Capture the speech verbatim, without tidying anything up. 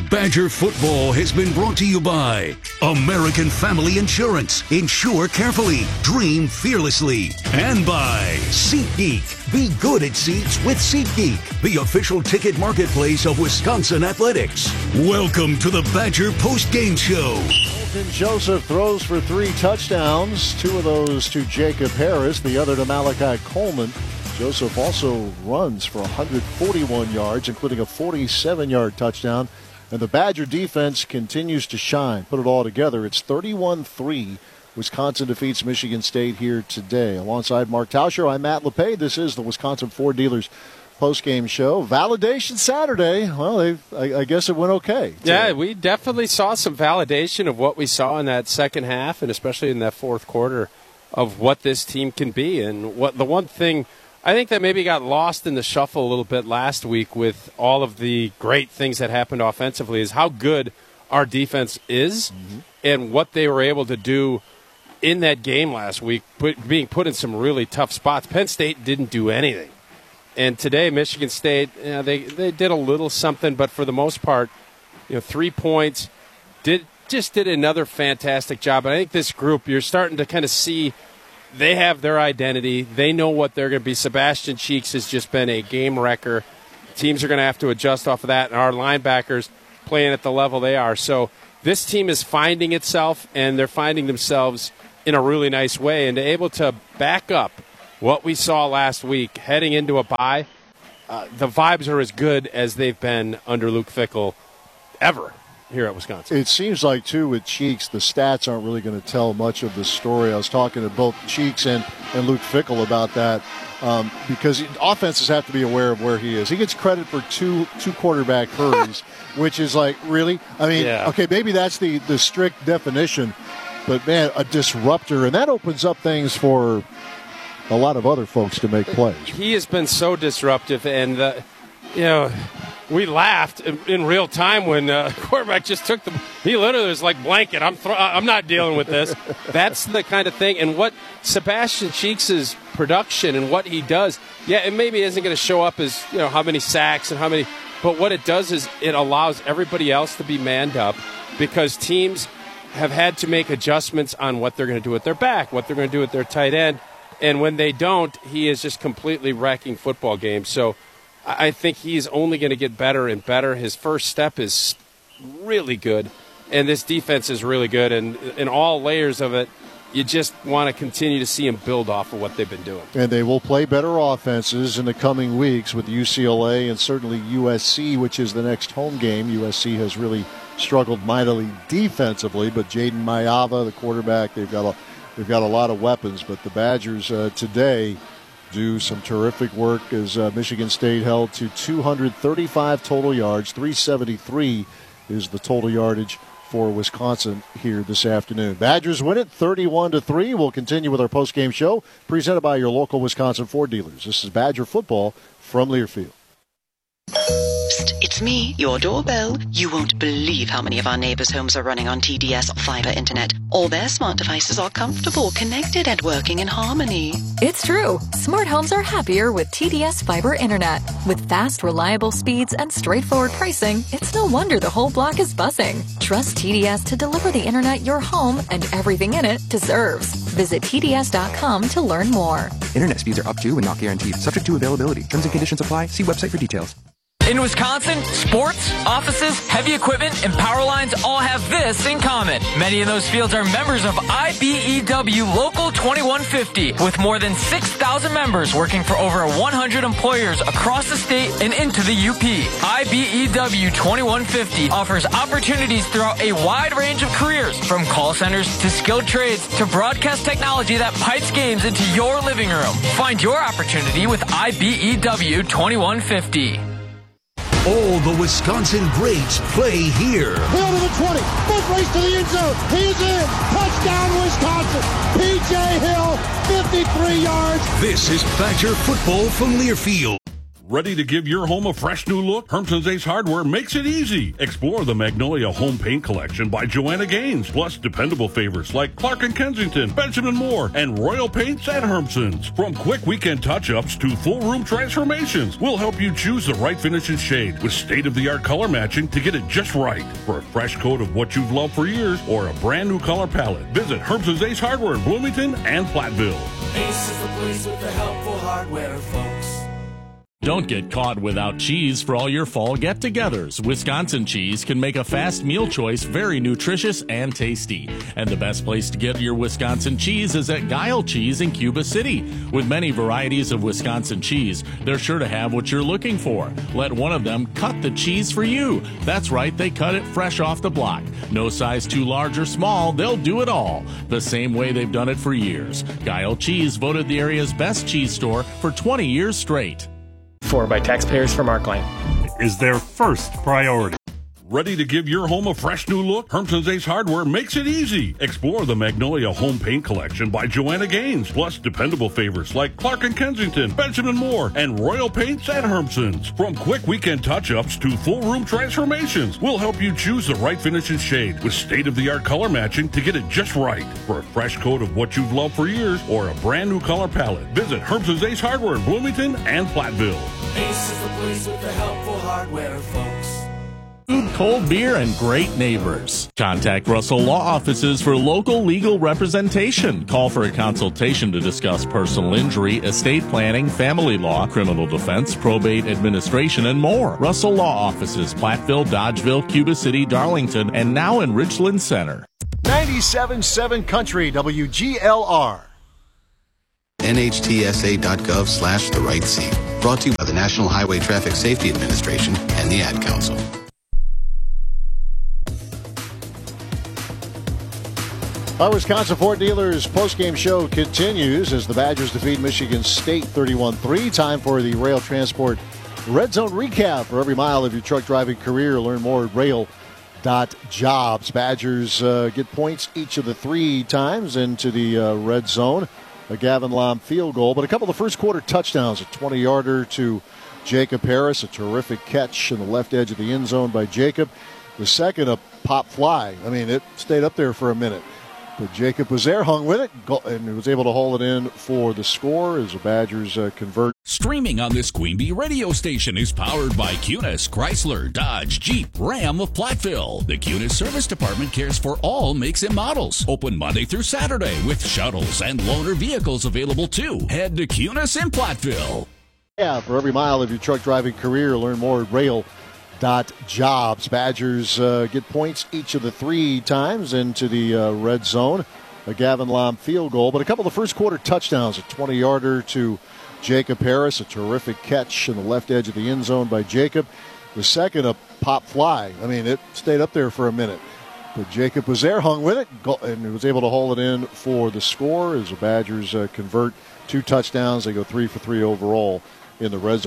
Badger football has been brought to you by American Family Insurance. Insure carefully, dream fearlessly. And by SeatGeek. Be good at seats with SeatGeek, the official ticket marketplace of Wisconsin Athletics. Welcome to the Badger Post-Game Show. Colton Joseph throws for three touchdowns, two of those to Jacob Harris, the other to Malachi Coleman. Joseph also runs for one hundred forty-one yards, including a forty-seven-yard touchdown. And the Badger defense continues to shine. Put it all together, it's thirty-one three. Wisconsin defeats Michigan State here today. Alongside Mark Tauscher, I'm Matt LePay. This is the Wisconsin Ford Dealers post-game show. Validation Saturday. Well, I, I guess it went okay. Yeah, we definitely saw some validation of what we saw in that second half, and especially in that fourth quarter, of what this team can be. And what the one thing I think that maybe got lost in the shuffle a little bit last week with all of the great things that happened offensively is how good our defense is mm-hmm. and what they were able to do in that game last week, put, being put in some really tough spots. Penn State didn't do anything. And today, Michigan State, you know, they, they did a little something, but for the most part, you know, three points, did just did another fantastic job. And I think this group, you're starting to kind of see they have their identity. They know what they're going to be. Sebastian Cheeks has just been a game wrecker. Teams are going to have to adjust off of that, and our linebackers playing at the level they are. So this team is finding itself, and they're finding themselves in a really nice way. And to able to back up what we saw last week heading into a bye, uh, the vibes are as good as they've been under Luke Fickell ever here at Wisconsin. It seems like, too, with Cheeks, the stats aren't really going to tell much of the story. I was talking to both Cheeks and, and Luke Fickell about that um, because offenses have to be aware of where he is. He gets credit for two two quarterback hurries, which is like, really? I mean, yeah. okay, maybe that's the, the strict definition, but, man, a disruptor. And that opens up things for a lot of other folks to make plays. He has been so disruptive, and, uh, you know, we laughed in, in real time when uh, quarterback just took the – he literally was like, blanket, I'm thro- I'm not dealing with this. That's the kind of thing. And what Sebastian Cheeks' production and what he does, yeah, it maybe isn't going to show up as, you know, how many sacks and how many – but what it does is it allows everybody else to be manned up because teams have had to make adjustments on what they're going to do with their back, what they're going to do with their tight end. And when they don't, he is just completely wrecking football games. So I think he's only going to get better and better. His first step is really good, and this defense is really good. And in all layers of it, you just want to continue to see him build off of what they've been doing. And they will play better offenses in the coming weeks with U C L A and certainly U S C, which is the next home game. U S C has really struggled mightily defensively, but Jaden Mayava, the quarterback, they've got a they've got a lot of weapons. But the Badgers uh, today do some terrific work as uh, Michigan State held to two hundred thirty-five total yards. three seventy-three is the total yardage for Wisconsin here this afternoon. Badgers win it thirty-one to three. We'll continue with our post-game show presented by your local Wisconsin Ford dealers. This is Badger football from Learfield. Psst, it's me, your doorbell. You won't believe how many of our neighbors' homes are running on T D S fiber internet. All their smart devices are comfortable, connected, and working in harmony. It's true. Smart homes are happier with T D S fiber internet. With fast, reliable speeds and straightforward pricing, it's no wonder the whole block is buzzing. Trust T D S to deliver the internet your home and everything in it deserves. Visit T D S dot com to learn more. Internet speeds are up to and not guaranteed. Subject to availability. Terms and conditions apply. See website for details. In Wisconsin, sports, offices, heavy equipment, and power lines all have this in common. Many in those fields are members of I B E W Local twenty-one fifty, with more than six thousand members working for over one hundred employers across the state and into the U P. I B E W twenty-one fifty offers opportunities throughout a wide range of careers, from call centers to skilled trades to broadcast technology that pipes games into your living room. Find your opportunity with I B E W twenty-one fifty. All the Wisconsin greats play here. Hill to the twenty. Foot race to the end zone. He is in. Touchdown, Wisconsin. P J Hill, fifty-three yards. This is Badger football from Learfield. Ready to give your home a fresh new look? Hermson's Ace Hardware makes it easy. Explore the Magnolia Home Paint Collection by Joanna Gaines, plus dependable favorites like Clark and Kensington, Benjamin Moore, and Royal Paints at Hermson's. From quick weekend touch-ups to full room transformations, we'll help you choose the right finish and shade with state-of-the-art color matching to get it just right. For a fresh coat of what you've loved for years or a brand new color palette, visit Hermson's Ace Hardware in Bloomington and Platteville. Ace is the place with the helpful hardware, folks. Don't get caught without cheese for all your fall get-togethers. Wisconsin cheese can make a fast meal choice very nutritious and tasty. And the best place to get your Wisconsin cheese is at Guile Cheese in Cuba City. With many varieties of Wisconsin cheese, they're sure to have what you're looking for. Let one of them cut the cheese for you. That's right, they cut it fresh off the block. No size too large or small, they'll do it all. The same way they've done it for years. Guile Cheese voted the area's best cheese store for twenty years straight. For by taxpayers from Arcline. Is their first priority. Ready to give your home a fresh new look? Hermson's Ace Hardware makes it easy. Explore the Magnolia Home Paint Collection by Joanna Gaines, plus dependable favorites like Clark and Kensington, Benjamin Moore, and Royal Paints at Hermson's. From quick weekend touch-ups to full room transformations, we'll help you choose the right finish and shade with state-of-the-art color matching to get it just right. For a fresh coat of what you've loved for years or a brand new color palette, visit Hermson's Ace Hardware in Bloomington and Platteville. Ace is the place with the helpful hardware, folks. Food, cold beer, and great neighbors. Contact Russell Law Offices for local legal representation. Call for a consultation to discuss personal injury, estate planning, family law, criminal defense, probate administration, and more. Russell Law Offices, Platteville, Dodgeville, Cuba City, Darlington, and now in Richland Center. ninety-seven point seven Country, W G L R. N H T S A dot gov slash the right seat. Brought to you by the National Highway Traffic Safety Administration and the Ad Council. Our Wisconsin Ford Dealers postgame show continues as the Badgers defeat Michigan State thirty-one three. Time for the Rail Transport Red Zone recap. For every mile of your truck driving career, learn more at rail dot jobs. Badgers uh, get points each of the three times into the uh, red zone. A Gavin Lom field goal, but a couple of first quarter touchdowns. A twenty-yarder to Jacob Harris, a terrific catch in the left edge of the end zone by Jacob. The second, a pop fly. I mean, it stayed up there for a minute. But Jacob was there, hung with it, and was able to hold it in for the score as the Badgers uh, convert. Streaming on this Queen Bee radio station is powered by Cunis, Chrysler, Dodge, Jeep, Ram of Platteville. The Cunis Service Department cares for all makes and models. Open Monday through Saturday with shuttles and loaner vehicles available too. Head to Cunis in Platteville. Yeah, for every mile of your truck driving career, learn more at rail dot jobs. Badgers uh, get points each of the three times into the uh, red zone. A Gavin Lom field goal, but a couple of first quarter touchdowns. A twenty-yarder to Jacob Harris, a terrific catch in the left edge of the end zone by Jacob. The second, a pop fly. I mean, it stayed up there for a minute. But Jacob was there, hung with it, and was able to hold it in for the score as the Badgers uh, convert two touchdowns. They go three for three overall in the red zone.